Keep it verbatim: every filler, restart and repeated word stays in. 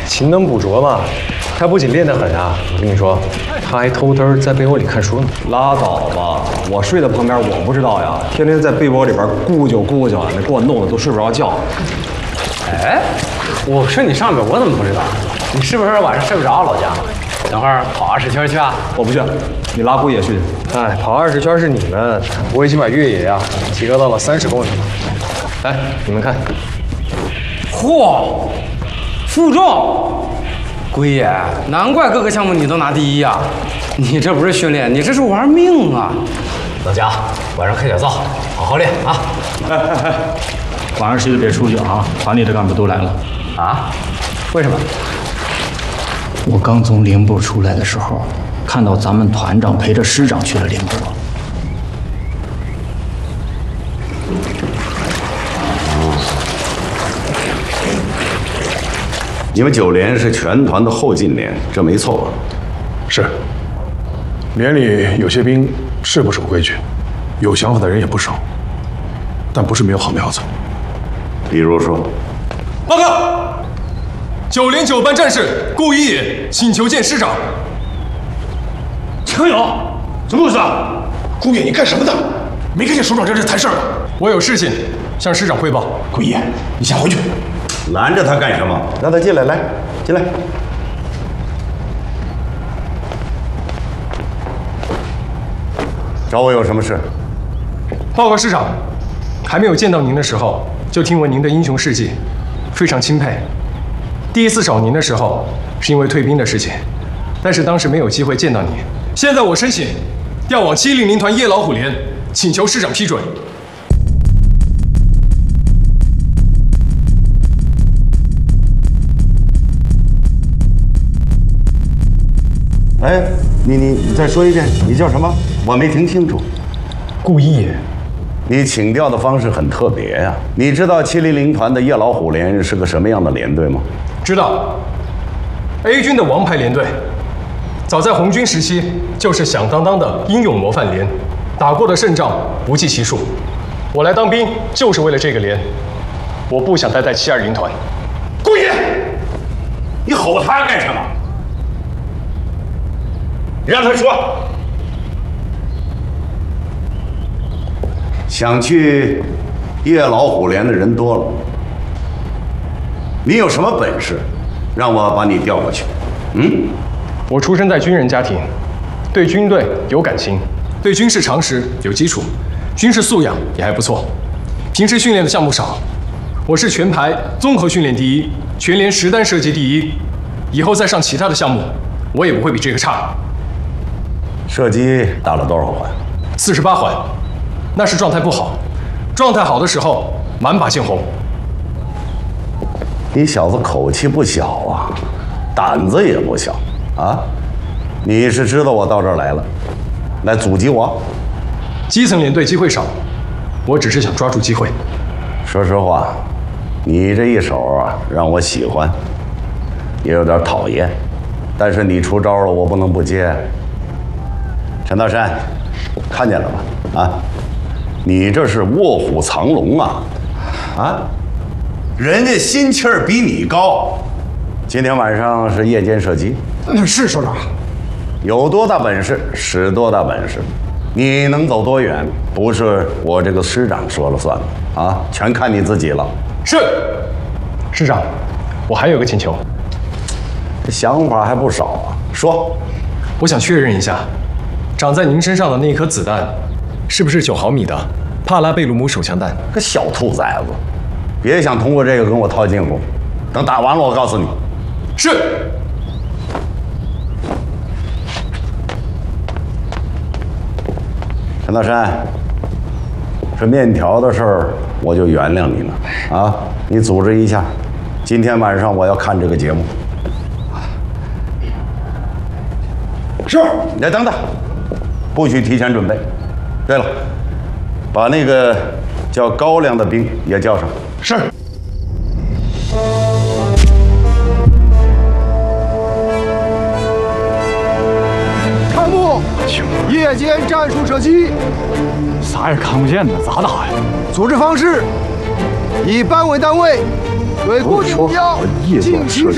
勤能补拙嘛。他不仅练得狠啊，我跟你说，他还偷偷在被窝里看书呢。 拉倒吧，我睡在旁边，我不知道呀。天天在被窝里边咕啾咕啾，那给我弄得都睡不着觉。 哎，我睡你上边，我怎么不知道？你是不是晚上睡不着，老姜？等会儿跑二十圈去啊？ 我不去，你拉姑爷去。 哎，跑二十圈是你们，我已经把越野呀提高到了三十公里了。来，你们看， 嚯，负重！龟爷，难怪各个项目你都拿第一啊！你这不是训练，你这是玩命啊！老姜，晚上开点灶，好好练啊！ 哎哎哎，晚上谁都别出去啊！团里的干部都来了。 啊？为什么？ 我刚从连部出来的时候，看到咱们团长陪着师长去了连部。 你们九连是全团的后进连，这没错吧？ 是。连里有些兵是不守规矩，有想法的人也不少，但不是没有好苗子。 比如说， 报告，九连九班战士顾一野请求见师长。 程勇，什么回事啊？顾野，你干什么的？没看见首长在这谈事儿吗？ 我有事情向师长汇报。 顾一野，你先回去。 拦着他干什么？让他进来，来，进来。找我有什么事？ 报告师长，还没有见到您的时候，就听闻您的英雄事迹，非常钦佩。第一次找您的时候，是因为退兵的事情，但是当时没有机会见到您。现在我申请调往七零零团夜老虎连，请求师长批准。 哎，你你你再说一遍，你叫什么？我没听清楚。 顾一野， 你请调的方式很特别呀、啊。你知道七零零团的夜老虎连是个什么样的连队吗？ 知道 ，A 军的王牌连队，早在红军时期就是响当当的英勇模范连，打过的胜仗不计其数。我来当兵就是为了这个连，我不想待在七二零团。 顾野，你吼他干什么？让他说。想去夜老虎连的人多了，你有什么本事，让我把你调过去？嗯， 我出生在军人家庭，对军队有感情，对军事常识有基础，军事素养也还不错。平时训练的项目少，我是全排综合训练第一，全连实弹射击第一。以后再上其他的项目，我也不会比这个差。 射击打了多少环？ 四十八环，那是状态不好，状态好的时候满把见红。 你小子口气不小啊，胆子也不小啊！你是知道我到这儿来了，来阻击我？ 基层连队机会少，我只是想抓住机会。 说实话，你这一手啊，让我喜欢，也有点讨厌，但是你出招了，我不能不接。陈大山，看见了吧？啊，你这是卧虎藏龙啊！啊，人家心气儿比你高。今天晚上是夜间射击。 是首长。 有多大本事使多大本事，你能走多远，不是我这个师长说了算的啊，全看你自己了。 是，师长，我还有个请求。 这想法还不少啊，说。 我想确认一下。长在您身上的那颗子弹，是不是九毫米的帕拉贝鲁姆手枪弹？ 个小兔崽子，别想通过这个跟我套近乎。等打完了，我告诉你。 是。 陈大山，这面条的事儿我就原谅你了啊！你组织一下，今天晚上我要看这个节目。是。你等等。不许提前准备。对了，把那个叫高粱的兵也叫上。 是。 看幕，夜间战术射击。 啥也看不见呢，咋打呀？ 组织方式：以班为单位，对固定目标进行射击。